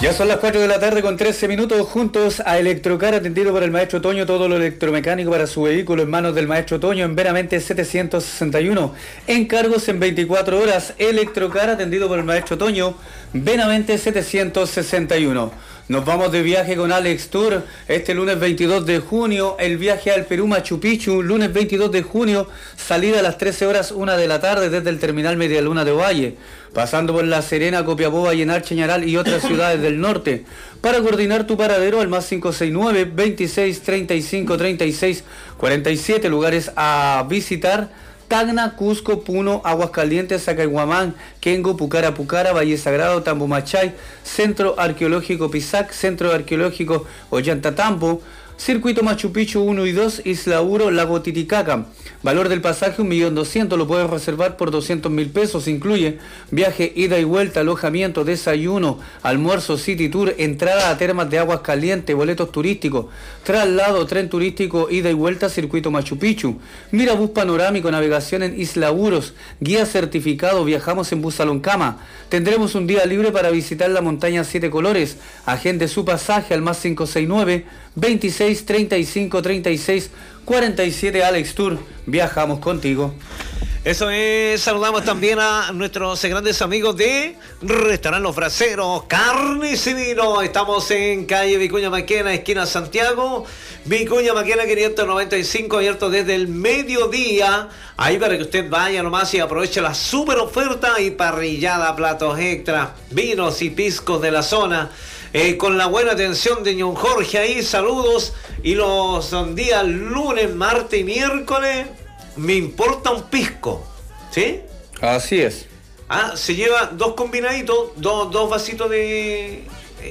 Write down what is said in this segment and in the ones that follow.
Ya son las 4 de la tarde con 13 minutos, juntos a Electrocar, atendido por el maestro Toño, todo lo electromecánico para su vehículo en manos del maestro Toño en Benavente 761. Encargos en 24 horas, Electrocar, atendido por el maestro Toño, Benavente 761. Nos vamos de viaje con Alex Tour este lunes 22 de junio, el viaje al Perú Machu Picchu, lunes 22 de junio, salida a las 13 horas 1 de la tarde desde el terminal Media Luna de Ovalle, pasando por La Serena, Copiapó, Vallenar, Chañaral y otras ciudades del norte. Para coordinar tu paradero al más 569 26 35 36 47, lugares a visitar: Tacna, Cusco, Puno, Aguascalientes, Sacaiguamán, Quengo, Pucara, Valle Sagrado, Tambumachay, Centro Arqueológico Pisac, Centro Arqueológico Ollantaytambo, Circuito Machu Picchu 1 y 2, Isla Uro, Lago Titicaca. Valor del pasaje 1.200.000, lo puedes reservar por 200.000 pesos. Incluye viaje, ida y vuelta, alojamiento, desayuno, almuerzo, city tour, entrada a termas de aguas calientes, boletos turísticos, traslado, tren turístico, ida y vuelta, Circuito Machu Picchu, mirabús panorámico, navegación en Isla Uros, guía certificado, viajamos en bus Saloncama. Tendremos un día libre para visitar la montaña Siete Colores. Agende su pasaje al más 569 26 35 36 47. Alex Tour, viajamos contigo. Eso es, saludamos también a nuestros grandes amigos de Restaurante Los Braceros, Carnes y Vino. Estamos en calle Vicuña Maquena, esquina Santiago, Vicuña Maquena 595, abierto desde el mediodía. Ahí para que usted vaya nomás y aproveche la super oferta y parrillada, platos extra, vinos y piscos de la zona. Con la buena atención de Ñon Jorge ahí, saludos. Y los días lunes, martes y miércoles, me importa un pisco, ¿sí? Así es. Se lleva dos combinaditos, dos vasitos de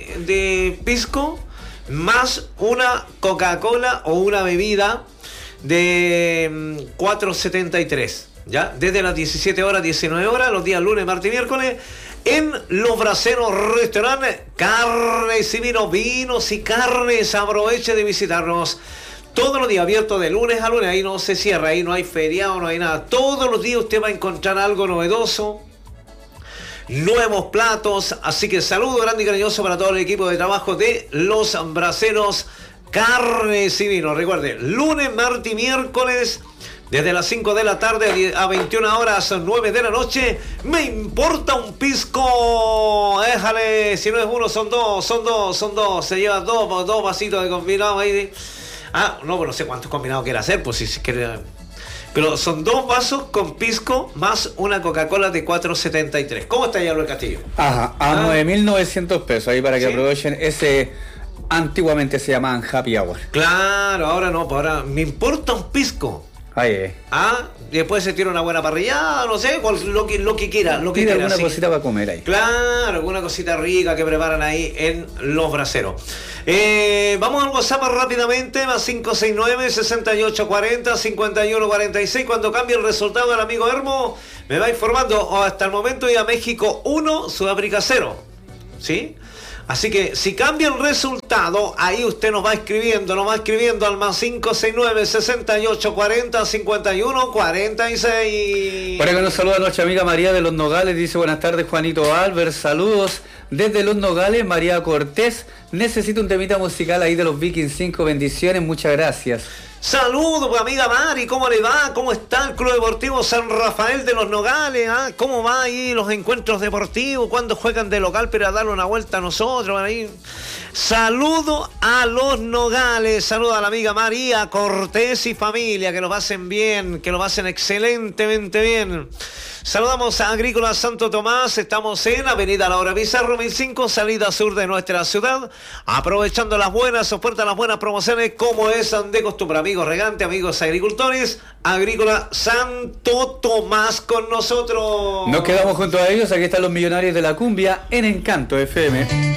pisco, más una Coca-Cola o una bebida de 4.73, ¿ya? Desde las 17 horas, 19 horas, los días lunes, martes y miércoles, en Los Braceros Restaurante, Carnes y Vino, vinos y carnes. Aproveche de visitarnos. Todos los días abiertos de lunes a lunes, ahí no se cierra, ahí no hay feriado, no hay nada. Todos los días usted va a encontrar algo novedoso, nuevos platos. Así que saludo grande y cariñoso para todo el equipo de trabajo de Los Braceros, Carnes y Vino. Recuerde, lunes, martes y miércoles, desde las 5 de la tarde a 21 horas, 9 de la noche. Me importa un pisco. Déjale, si no es uno, son dos. Se lleva dos vasitos de combinado ahí. No, pues no sé cuántos combinados quiere hacer, pues si quiere. Pero son dos vasos con pisco más una Coca-Cola de 4.73. ¿Cómo está ya el Castillo? Ajá, a 9.900 pesos, ahí para que aprovechen ese. Antiguamente se llamaban Happy Hour. Claro, ahora no, pues ahora me importa un pisco. Después se tira una buena parrillada, no sé, lo que quiera. Tira alguna cosita para comer ahí. Claro, alguna cosita rica que preparan ahí en Los Braceros. Vamos al WhatsApp rápidamente, más 569 6840 5146. Cuando cambie el resultado del amigo Hermo, me va informando. Hasta el momento ya México 1, Sudáfrica 0. ¿Sí? Así que si cambia el resultado, ahí usted nos va escribiendo al más 569 6840 5146. Por acá nos saluda nuestra amiga María de Los Nogales, dice: buenas tardes Juanito Albert, saludos desde Los Nogales. María Cortés, necesito un temita musical ahí de los Vikings 5, bendiciones, muchas gracias. Saludos, pues, amiga Mari, ¿cómo le va? ¿Cómo está el Club Deportivo San Rafael de Los Nogales? ¿Cómo va ahí los encuentros deportivos? ¿Cuándo juegan de local pero a darle una vuelta a nosotros? Ahí. Saludo a Los Nogales, saludo a la amiga María Cortés y familia, que lo pasen bien, que lo pasen excelentemente bien. Saludamos a Agrícola Santo Tomás, estamos en Avenida Laura Pizarro 1005, salida sur de nuestra ciudad, aprovechando las buenas ofertas, las buenas promociones, como es de costumbre. Amigos regantes, amigos agricultores, Agrícola Santo Tomás con nosotros. Nos quedamos junto a ellos, aquí están los millonarios de la cumbia en Encanto FM.